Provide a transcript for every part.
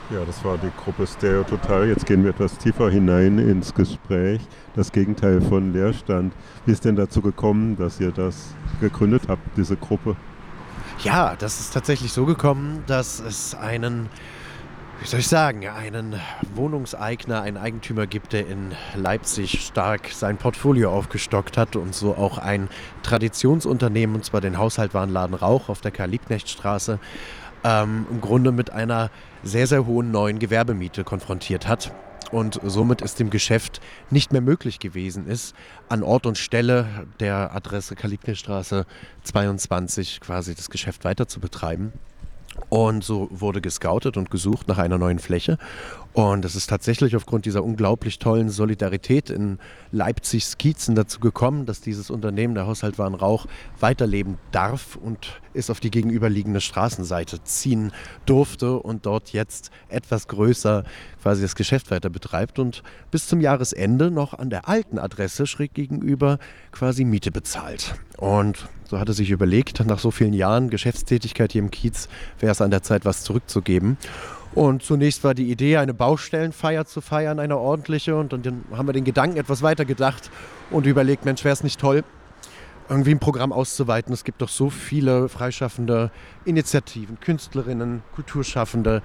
Ja, das war die Gruppe Stereo Total. Jetzt gehen wir etwas tiefer hinein ins Gespräch. Das Gegenteil von Leerstand. Wie ist denn dazu gekommen, dass ihr das gegründet habt, diese Gruppe? Ja, das ist tatsächlich so gekommen, dass es einen Wohnungseigner, einen Eigentümer gibt, der in Leipzig stark sein Portfolio aufgestockt hat und so auch ein Traditionsunternehmen, und zwar den Haushaltwarenladen Rauch auf der Karl-Liebknecht-Straße, im Grunde mit einer sehr, sehr hohen neuen Gewerbemiete konfrontiert hat. Und somit es dem Geschäft nicht mehr möglich gewesen ist, an Ort und Stelle der Adresse Karl-Liebknecht-Straße 22 quasi das Geschäft weiter zu betreiben. Und so wurde gescoutet und gesucht nach einer neuen Fläche. Und es ist tatsächlich aufgrund dieser unglaublich tollen Solidarität in Leipzigs Kiezen dazu gekommen, dass dieses Unternehmen, der Haushaltwaren Rauch, weiterleben darf und es auf die gegenüberliegende Straßenseite ziehen durfte und dort jetzt etwas größer quasi das Geschäft weiter betreibt und bis zum Jahresende noch an der alten Adresse schräg gegenüber quasi Miete bezahlt. Und so hat er sich überlegt, nach so vielen Jahren Geschäftstätigkeit hier im Kiez wäre es an der Zeit, was zurückzugeben. Und zunächst war die Idee, eine Baustellenfeier zu feiern, eine ordentliche. Und dann haben wir den Gedanken etwas weiter gedacht und überlegt, Mensch, wäre es nicht toll, irgendwie ein Programm auszuweiten. Es gibt doch so viele freischaffende Initiativen, Künstlerinnen, Kulturschaffende,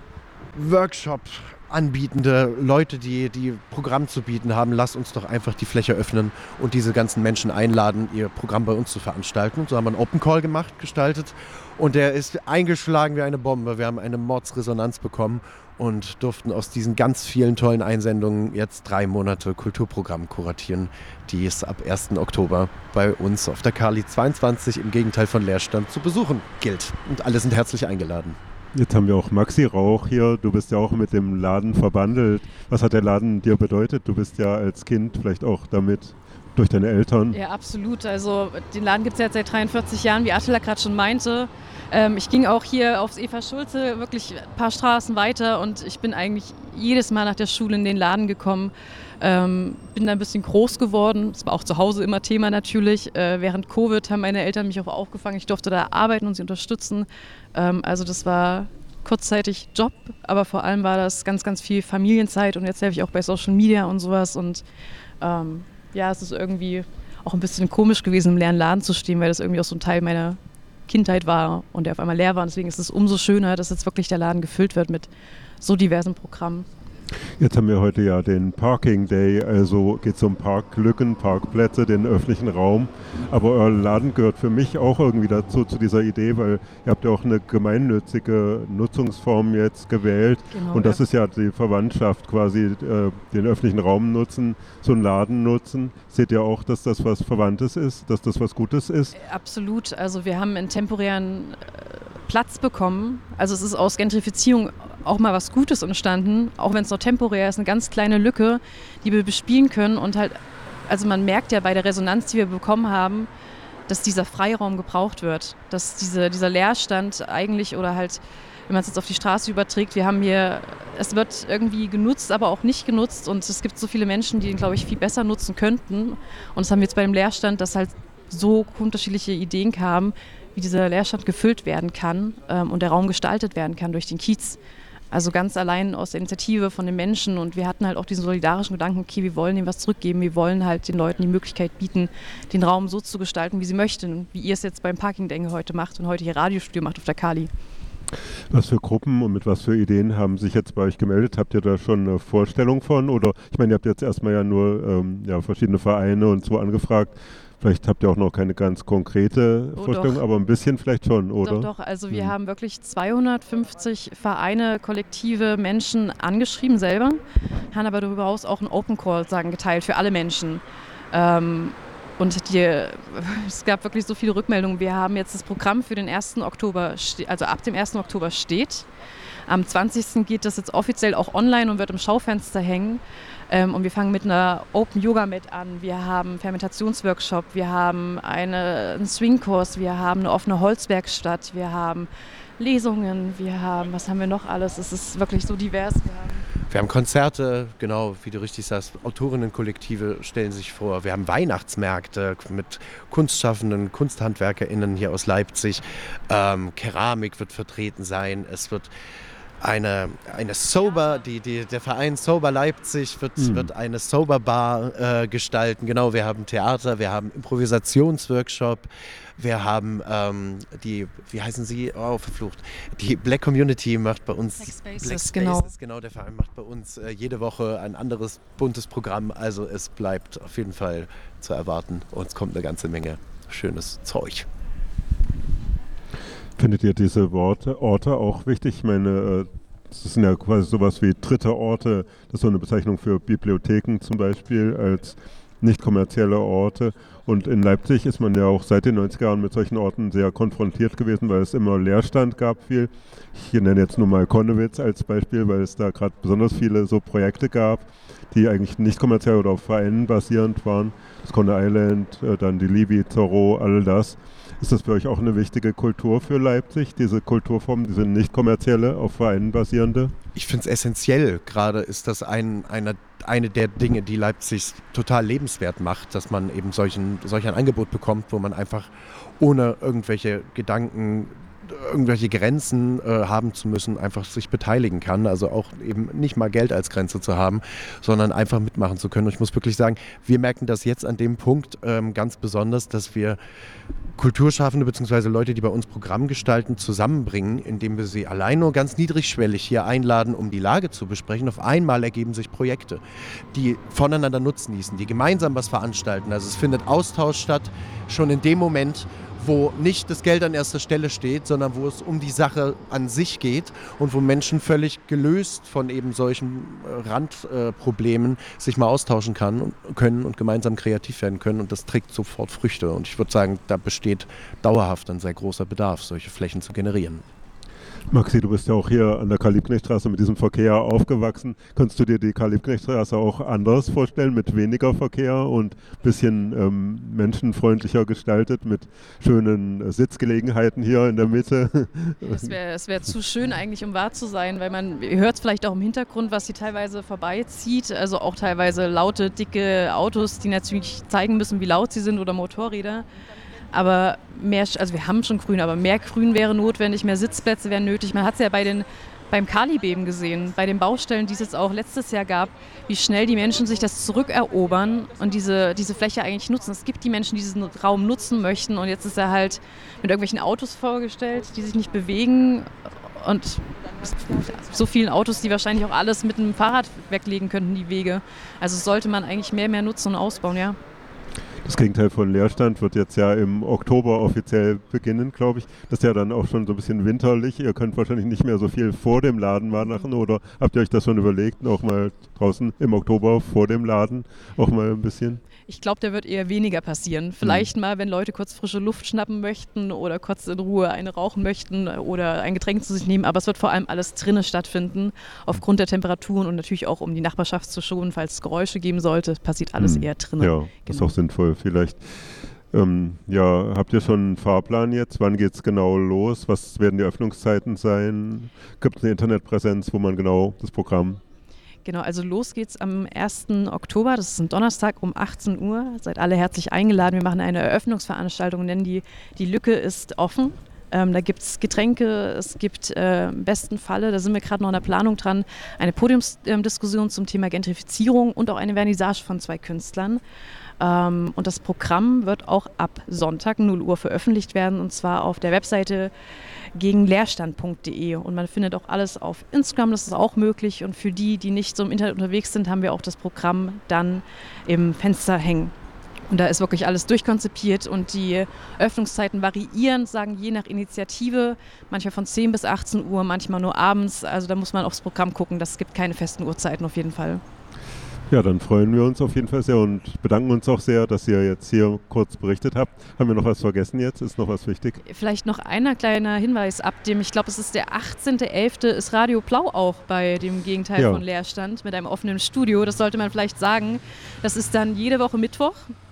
Workshop-anbietende Leute, die Programm zu bieten haben. Lass uns doch einfach die Fläche öffnen und diese ganzen Menschen einladen, ihr Programm bei uns zu veranstalten. Und so haben wir einen Open Call gestaltet und der ist eingeschlagen wie eine Bombe. Wir haben eine Mordsresonanz bekommen und durften aus diesen ganz vielen tollen Einsendungen jetzt 3 Monate Kulturprogramm kuratieren, die es ab 1. Oktober bei uns auf der Kali 22 im Gegenteil von Leerstand zu besuchen gilt. Und alle sind herzlich eingeladen. Jetzt haben wir auch Maxi Rauch hier. Du bist ja auch mit dem Laden verbandelt. Was hat der Laden dir bedeutet? Du bist ja als Kind vielleicht auch damit durch deine Eltern. Ja, absolut. Also den Laden gibt es jetzt seit 43 Jahren, wie Attila gerade schon meinte. Ich ging auch hier aufs Eva Schulze wirklich ein paar Straßen weiter und ich bin eigentlich jedes Mal nach der Schule in den Laden gekommen. Bin da ein bisschen groß geworden. Das war auch zu Hause immer Thema natürlich. Während Covid haben meine Eltern mich auch aufgefangen. Ich durfte da arbeiten und sie unterstützen. Also das war kurzzeitig Job, aber vor allem war das ganz, ganz viel Familienzeit und jetzt helfe ich auch bei Social Media und sowas. Und ja, es ist irgendwie auch ein bisschen komisch gewesen, im leeren Laden zu stehen, weil das irgendwie auch so ein Teil meiner Kindheit war und der auf einmal leer war. Und deswegen ist es umso schöner, dass jetzt wirklich der Laden gefüllt wird mit so diversen Programmen. Jetzt haben wir heute ja den Parking Day, also geht es um Parklücken, Parkplätze, den öffentlichen Raum. Aber euer Laden gehört für mich auch irgendwie dazu, zu dieser Idee, weil ihr habt ja auch eine gemeinnützige Nutzungsform jetzt gewählt. Genau, und das ist ja die Verwandtschaft quasi, den öffentlichen Raum nutzen, so einen Laden nutzen. Seht ihr auch, dass das was Verwandtes ist, dass das was Gutes ist? Absolut. Also wir haben einen temporären Platz bekommen. Also es ist aus Gentrifizierung auch mal was Gutes entstanden, auch wenn es noch temporär ist, eine ganz kleine Lücke, die wir bespielen können und halt, also man merkt ja bei der Resonanz, die wir bekommen haben, dass dieser Freiraum gebraucht wird, dass dieser Leerstand eigentlich oder halt, wenn man es jetzt auf die Straße überträgt, wir haben hier, es wird irgendwie genutzt, aber auch nicht genutzt und es gibt so viele Menschen, die ihn, glaube ich, viel besser nutzen könnten und das haben wir jetzt bei dem Leerstand, dass halt so unterschiedliche Ideen kamen, wie dieser Leerstand gefüllt werden kann und der Raum gestaltet werden kann durch den Kiez. Also ganz allein aus der Initiative von den Menschen und wir hatten halt auch diesen solidarischen Gedanken, okay, wir wollen ihnen was zurückgeben, wir wollen halt den Leuten die Möglichkeit bieten, den Raum so zu gestalten, wie sie möchten, wie ihr es jetzt beim Parking Day heute macht und heute hier Radiostudio macht auf der Kali. Was für Gruppen und mit was für Ideen haben sich jetzt bei euch gemeldet? Habt ihr da schon eine Vorstellung von? Oder ich meine, ihr habt jetzt erstmal ja nur verschiedene Vereine und so angefragt. Vielleicht habt ihr auch noch keine ganz konkrete Vorstellung, aber ein bisschen vielleicht schon, oder? Doch. Also wir haben wirklich 250 Vereine, Kollektive, Menschen angeschrieben selber, haben aber darüber hinaus auch einen Open Call geteilt für alle Menschen. Und es gab wirklich so viele Rückmeldungen. Wir haben jetzt das Programm für den 1. Oktober, also ab dem 1. Oktober steht. Am 20. geht das jetzt offiziell auch online und wird im Schaufenster hängen. Und wir fangen mit einer Open Yoga Mat an. Wir haben einen Fermentationsworkshop, wir haben einen Swingkurs, wir haben eine offene Holzwerkstatt, wir haben Lesungen, was haben wir noch alles? Es ist wirklich so divers. Wir haben Konzerte, genau, wie du richtig sagst, Autorinnenkollektive stellen sich vor. Wir haben Weihnachtsmärkte mit Kunstschaffenden, KunsthandwerkerInnen hier aus Leipzig. Keramik wird vertreten sein. Es wird der Verein Sober Leipzig wird eine Sober Bar gestalten. Genau, wir haben Theater, wir haben Improvisationsworkshop, wir haben wie heißen sie? Oh, verflucht. Die Black Community macht bei uns Black Spaces, genau, der Verein macht bei uns jede Woche ein anderes buntes Programm. Also es bleibt auf jeden Fall zu erwarten und es kommt eine ganze Menge schönes Zeug. Findet ihr diese Orte auch wichtig? Ich meine, das sind ja quasi sowas wie dritte Orte. Das ist so eine Bezeichnung für Bibliotheken zum Beispiel als nicht kommerzielle Orte. Und in Leipzig ist man ja auch seit den 90er Jahren mit solchen Orten sehr konfrontiert gewesen, weil es immer Leerstand gab viel. Ich nenne jetzt nur mal Konnewitz als Beispiel, weil es da gerade besonders viele so Projekte gab, die eigentlich nicht kommerziell oder auf Vereinen basierend waren. Das Conner Island, dann die Livi, Zorro, all das. Ist das für euch auch eine wichtige Kultur für Leipzig, diese Kulturform, diese nicht kommerzielle, auf Vereinen basierende? Ich finde es essentiell. Gerade ist das eine der Dinge, die Leipzig total lebenswert macht, dass man eben solch ein Angebot bekommt, wo man einfach ohne irgendwelche Gedanken, irgendwelche Grenzen haben zu müssen, einfach sich beteiligen kann. Also auch eben nicht mal Geld als Grenze zu haben, sondern einfach mitmachen zu können. Und ich muss wirklich sagen, wir merken das jetzt an dem Punkt ganz besonders, dass wir Kulturschaffende bzw. Leute, die bei uns Programm gestalten, zusammenbringen, indem wir sie allein nur ganz niedrigschwellig hier einladen, um die Lage zu besprechen. Auf einmal ergeben sich Projekte, die voneinander Nutzen ließen, die gemeinsam was veranstalten. Also es findet Austausch statt, schon in dem Moment, wo nicht das Geld an erster Stelle steht, sondern wo es um die Sache an sich geht und wo Menschen völlig gelöst von eben solchen Randproblemen sich mal austauschen können und gemeinsam kreativ werden können. Und das trägt sofort Früchte. Und ich würde sagen, da besteht dauerhaft ein sehr großer Bedarf, solche Flächen zu generieren. Maxi, du bist ja auch hier an der Karl-Liebknecht-Straße mit diesem Verkehr aufgewachsen. Kannst du dir die Karl-Liebknecht-Straße auch anders vorstellen, mit weniger Verkehr und ein bisschen menschenfreundlicher gestaltet, mit schönen Sitzgelegenheiten hier in der Mitte? Es wär zu schön eigentlich, um wahr zu sein, weil man hört es vielleicht auch im Hintergrund, was hier teilweise vorbeizieht. Also auch teilweise laute, dicke Autos, die natürlich zeigen müssen, wie laut sie sind, oder Motorräder. Aber wir haben schon Grün, aber mehr Grün wäre notwendig, mehr Sitzplätze wären nötig. Man hat es ja beim Kali-Beben gesehen, bei den Baustellen, die es jetzt auch letztes Jahr gab, wie schnell die Menschen sich das zurückerobern und diese Fläche eigentlich nutzen. Es gibt die Menschen, die diesen Raum nutzen möchten, und jetzt ist er halt mit irgendwelchen Autos vorgestellt, die sich nicht bewegen, und so vielen Autos, die wahrscheinlich auch alles mit einem Fahrrad weglegen könnten, die Wege. Also sollte man eigentlich mehr nutzen und ausbauen, ja. Das Gegenteil von Leerstand wird jetzt ja im Oktober offiziell beginnen, glaube ich. Das ist ja dann auch schon so ein bisschen winterlich. Ihr könnt wahrscheinlich nicht mehr so viel vor dem Laden machen, oder habt ihr euch das schon überlegt, auch mal draußen im Oktober vor dem Laden auch mal ein bisschen? Ich glaube, da wird eher weniger passieren. Vielleicht mal, wenn Leute kurz frische Luft schnappen möchten oder kurz in Ruhe eine rauchen möchten oder ein Getränk zu sich nehmen. Aber es wird vor allem alles drinnen stattfinden, aufgrund der Temperaturen und natürlich auch, um die Nachbarschaft zu schonen, falls es Geräusche geben sollte. Passiert alles eher drinnen. Ja, das ist auch sinnvoll. Vielleicht, habt ihr schon einen Fahrplan jetzt? Wann geht es genau los? Was werden die Öffnungszeiten sein? Gibt es eine Internetpräsenz, wo man genau das Programm... Genau, also los geht's am 1. Oktober, das ist ein Donnerstag um 18 Uhr. Seid alle herzlich eingeladen. Wir machen eine Eröffnungsveranstaltung, denn die Lücke ist offen. Da gibt es Getränke, es gibt im besten Falle, da sind wir gerade noch in der Planung dran, eine Podiumsdiskussion zum Thema Gentrifizierung und auch eine Vernissage von 2 Künstlern. Und das Programm wird auch ab Sonntag 0 Uhr veröffentlicht werden, und zwar auf der Webseite gegenleerstand.de, und man findet auch alles auf Instagram, das ist auch möglich, und für die nicht so im Internet unterwegs sind, haben wir auch das Programm dann im Fenster hängen. Und da ist wirklich alles durchkonzipiert, und die Öffnungszeiten variieren, sagen je nach Initiative, manchmal von 10 bis 18 Uhr, manchmal nur abends, also da muss man aufs Programm gucken, das gibt keine festen Uhrzeiten auf jeden Fall. Ja, dann freuen wir uns auf jeden Fall sehr und bedanken uns auch sehr, dass ihr jetzt hier kurz berichtet habt. Haben wir noch was vergessen jetzt? Ist noch was wichtig? Vielleicht noch ein kleiner Hinweis ich glaube, es ist der 18.11., ist Radio Blau auch bei dem Gegenteil von Leerstand mit einem offenen Studio. Das sollte man vielleicht sagen. Das ist dann jede Woche Mittwoch.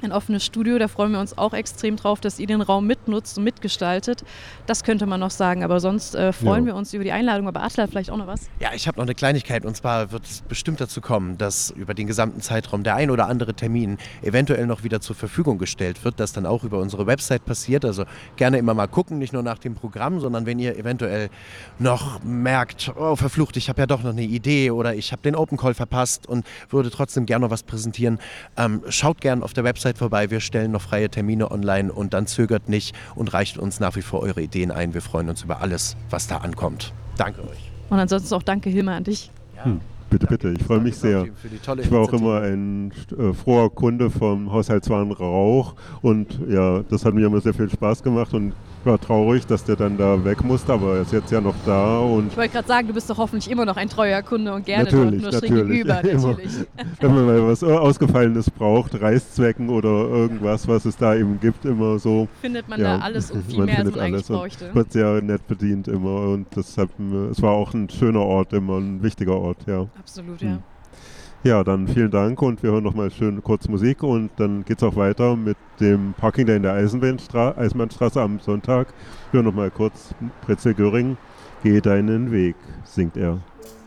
ein offenes Studio. Da freuen wir uns auch extrem drauf, dass ihr den Raum mitnutzt und mitgestaltet. Das könnte man noch sagen, aber sonst freuen wir uns über die Einladung. Aber Attila, vielleicht auch noch was? Ja, ich habe noch eine Kleinigkeit, und zwar wird es bestimmt dazu kommen, dass über den gesamten Zeitraum der ein oder andere Termin eventuell noch wieder zur Verfügung gestellt wird, das dann auch über unsere Website passiert. Also gerne immer mal gucken, nicht nur nach dem Programm, sondern wenn ihr eventuell noch merkt, oh verflucht, ich habe ja doch noch eine Idee oder ich habe den Open Call verpasst und würde trotzdem gerne noch was präsentieren, schaut gerne auf der Website vorbei, wir stellen noch freie Termine online und dann zögert nicht und reicht uns nach wie vor eure Ideen ein. Wir freuen uns über alles, was da ankommt. Danke euch. Und ansonsten auch danke, Hilmar, an dich. Ja. Bitte, ich freue mich sehr. Für die tolle Ich war auch Initiative. immer ein froher Kunde vom Haushaltswaren Rauch und ja, das hat mir immer sehr viel Spaß gemacht und ich war traurig, dass der dann da weg musste, aber er ist jetzt ja noch da und Ich wollte gerade sagen, du bist doch hoffentlich immer noch ein treuer Kunde und gerne natürlich, dort nur schräg gegenüber. immer. Natürlich. Wenn man mal was Ausgefallenes braucht, Reißzwecken oder irgendwas, was es da eben gibt, immer so. Findet man Ja, da alles und viel man mehr, als findet man eigentlich alles und bräuchte. wird sehr nett bedient immer und es war auch ein schöner Ort, immer ein wichtiger Ort, ja. Absolut, ja. Ja, dann vielen Dank und wir hören nochmal schön kurz Musik und dann geht es auch weiter mit dem Parking Day in der Eisenbahnstraße am Sonntag. Wir hören nochmal kurz Pretzel Göring, Geh deinen Weg, singt er.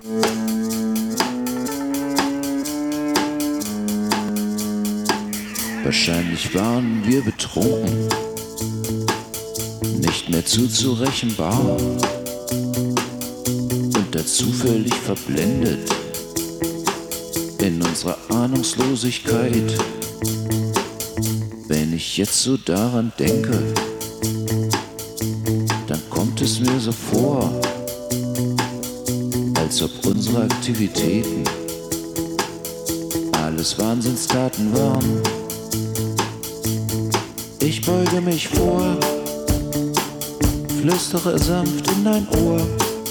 Wahrscheinlich waren wir betrunken, nicht mehr zurechenbar und dazu völlig verblendet in unserer Ahnungslosigkeit. Wenn ich jetzt so daran denke, dann kommt es mir so vor, als ob unsere Aktivitäten alles Wahnsinnstaten waren. Ich beuge mich vor, flüstere sanft in dein Ohr.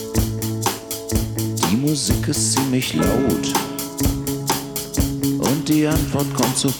Die Musik ist ziemlich laut und die Antwort kommt so